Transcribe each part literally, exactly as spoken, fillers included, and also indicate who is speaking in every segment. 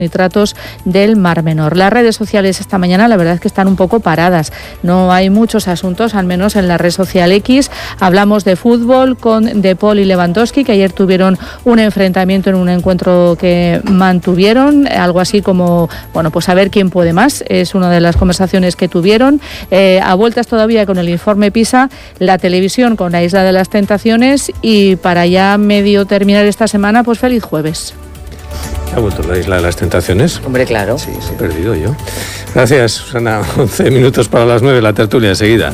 Speaker 1: nitratos del Mar Menor. Las redes sociales esta mañana la verdad es que están un poco paradas, no hay muchos asuntos, al menos en la red social X. Hablamos de fútbol con De Paul y Lewandowski, que ayer tuvieron un enfrentamiento en un encuentro que mantuvieron, algo así como, bueno, pues a ver quién puede más, es una de las conversaciones que tuvieron. Eh, a vueltas todavía con el informe PISA, la televisión con la Isla de las Tentaciones y para ya medio terminar esta semana, pues feliz jueves.
Speaker 2: ¿Ha vuelto la Isla de las Tentaciones?
Speaker 3: Hombre, claro.
Speaker 2: Sí, sí. He perdido yo. Gracias, Susana. once minutos para las nueve, la tertulia enseguida.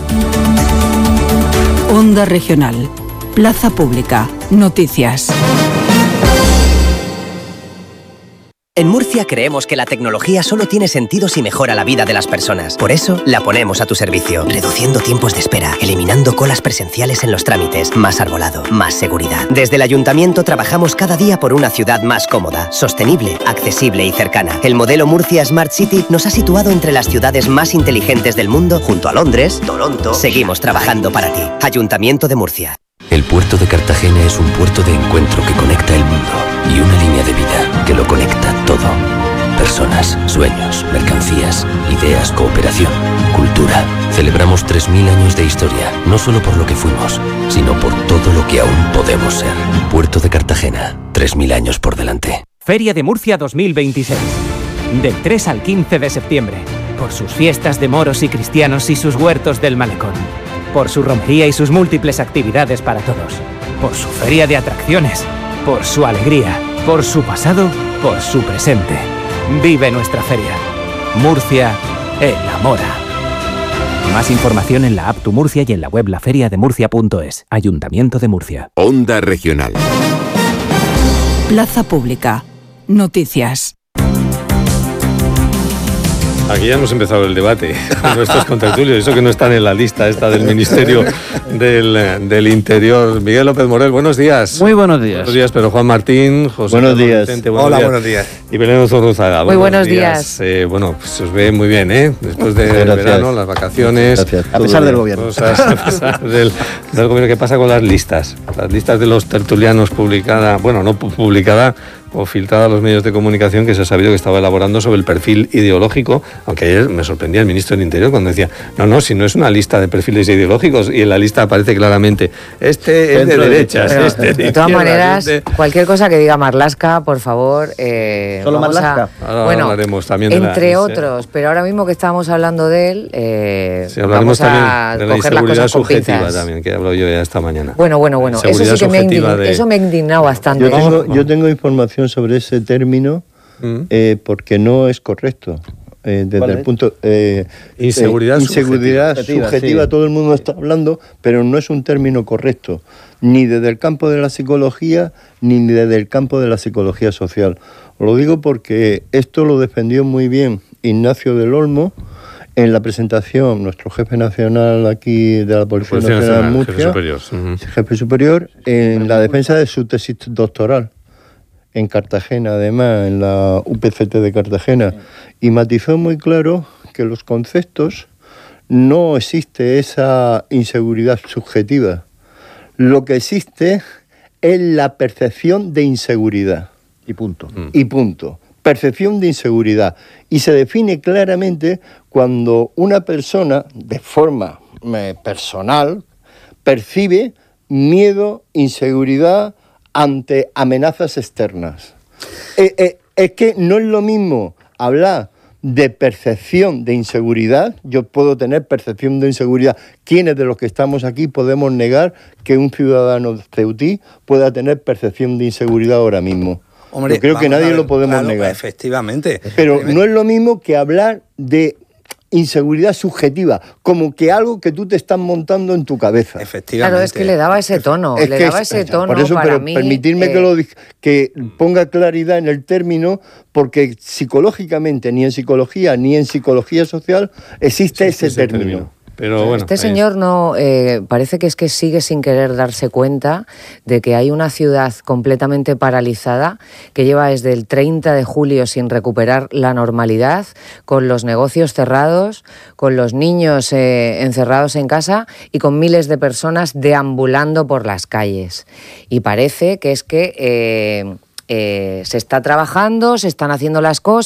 Speaker 4: Onda Regional. Plaza Pública. Noticias.
Speaker 5: En Murcia creemos que la tecnología solo tiene sentido si mejora la vida de las personas. Por eso, la ponemos a tu servicio. Reduciendo tiempos de espera, eliminando colas presenciales en los trámites, más arbolado, más seguridad. Desde el Ayuntamiento trabajamos cada día por una ciudad más cómoda, sostenible, accesible y cercana. El modelo Murcia Smart City nos ha situado entre las ciudades más inteligentes del mundo, junto a Londres, Toronto. Seguimos trabajando para ti. Ayuntamiento de Murcia.
Speaker 6: El puerto de Cartagena es un puerto de encuentro que conecta el mundo y una línea de vida que lo conecta todo. Personas, sueños, mercancías, ideas, cooperación, cultura. Celebramos tres mil años de historia, no solo por lo que fuimos, sino por todo lo que aún podemos ser. Puerto de Cartagena, tres mil años por delante.
Speaker 7: Feria de Murcia dos mil veintiséis. Del tres al quince de septiembre. Por sus fiestas de moros y cristianos y sus huertos del malecón. Por su romería y sus múltiples actividades para todos. Por su feria de atracciones. Por su alegría. Por su pasado. Por su presente. Vive nuestra feria. Murcia enamora. Más información en la app Tu Murcia y en la web laferiademurcia punto es. Ayuntamiento de Murcia.
Speaker 8: Onda Regional.
Speaker 4: Plaza Pública. Noticias.
Speaker 2: Aquí ya hemos empezado el debate con nuestros contertulios, eso que no están en la lista esta del Ministerio del, del Interior. Miguel López Morel, buenos días.
Speaker 9: Muy buenos días.
Speaker 2: Buenos días, pero Juan Martín, José
Speaker 9: buenos
Speaker 2: Carlos
Speaker 9: días.
Speaker 2: Vicente, buenos
Speaker 10: Hola,
Speaker 2: días.
Speaker 10: buenos días.
Speaker 2: Y Belén Zurruzaga.
Speaker 3: Muy buenos días. días.
Speaker 2: Eh, bueno, pues se os ve muy bien, ¿eh? Después del
Speaker 9: Gracias.
Speaker 2: verano, las vacaciones.
Speaker 9: Gracias. A pesar del gobierno.
Speaker 2: Cosas, a pesar del, del gobierno. ¿Qué pasa con las listas? Las listas de los tertulianos publicadas, bueno, no publicadas, o filtrada a los medios de comunicación, que se ha sabido que estaba elaborando sobre el perfil ideológico, aunque ayer me sorprendía el ministro del Interior cuando decía, no, no, si no es una lista de perfiles ideológicos, y en la lista aparece claramente, este es de derechas,
Speaker 3: Pero,
Speaker 2: este de
Speaker 3: de todas maneras,
Speaker 2: este...
Speaker 3: cualquier cosa que diga Marlaska, por favor, eh,
Speaker 9: ¿Solo
Speaker 3: vamos
Speaker 9: Marlaska?
Speaker 3: a...
Speaker 2: Ahora
Speaker 3: bueno,
Speaker 2: hablaremos también de
Speaker 3: entre
Speaker 2: la,
Speaker 3: otros, sí. Pero ahora mismo que estábamos hablando de él, eh,
Speaker 2: sí, hablaremos
Speaker 3: vamos
Speaker 2: también
Speaker 3: a
Speaker 2: de la
Speaker 3: coger las
Speaker 2: inseguridad
Speaker 3: cosas con
Speaker 2: subjetiva
Speaker 3: pinzas.
Speaker 2: también, que hablo yo ya esta mañana.
Speaker 3: Bueno, bueno, bueno, eso sí que me ha indignado, de... eso me ha indignado bastante.
Speaker 9: Yo tengo, yo tengo información sobre ese término mm. eh, porque no es correcto. Eh, desde el punto eh,
Speaker 2: inseguridad,
Speaker 9: eh, inseguridad subjetiva, subjetiva sí. Todo el mundo está hablando, pero no es un término correcto, ni desde el campo de la psicología ni desde el campo de la psicología social. Lo digo porque esto lo defendió muy bien Ignacio del Olmo en la presentación, nuestro jefe nacional aquí de la Policía, Policía Nacional de Murcia, jefe superior, uh-huh. jefe superior en la defensa de su tesis doctoral en Cartagena, además, en la U P C T de Cartagena, y matizó muy claro que los conceptos no existe esa inseguridad subjetiva. Lo que existe es la percepción de inseguridad. Y punto. Mm. Y punto. Percepción de inseguridad. Y se define claramente cuando una persona, de forma eh, personal, percibe miedo, inseguridad ante amenazas externas. Eh, eh, es que no es lo mismo hablar de percepción de inseguridad. Yo puedo tener percepción de inseguridad. ¿Quiénes de los que estamos aquí podemos negar que un ciudadano ceutí pueda tener percepción de inseguridad ahora mismo?
Speaker 10: Hombre,
Speaker 9: yo creo que nadie lo podemos
Speaker 10: claro,
Speaker 9: negar.
Speaker 10: Efectivamente.
Speaker 9: Pero no es lo mismo que hablar de inseguridad subjetiva, como que algo que tú te estás montando en tu cabeza.
Speaker 10: Efectivamente.
Speaker 3: Claro, es que le daba ese tono,
Speaker 9: es
Speaker 3: le
Speaker 9: que
Speaker 3: daba
Speaker 9: es,
Speaker 3: ese tono
Speaker 9: por eso,
Speaker 3: para
Speaker 9: pero
Speaker 3: mí.
Speaker 9: Permitirme
Speaker 3: eh...
Speaker 9: que, lo, que ponga claridad en el término, porque psicológicamente, ni en psicología, ni en psicología social, existe ese, ese término. término.
Speaker 2: Pero bueno,
Speaker 3: este señor no eh, parece que es que sigue sin querer darse cuenta de que hay una ciudad completamente paralizada que lleva desde el treinta de julio sin recuperar la normalidad, con los negocios cerrados, con los niños eh, encerrados en casa y con miles de personas deambulando por las calles. Y parece que es que... Eh, eh, se está trabajando, se están haciendo las cosas.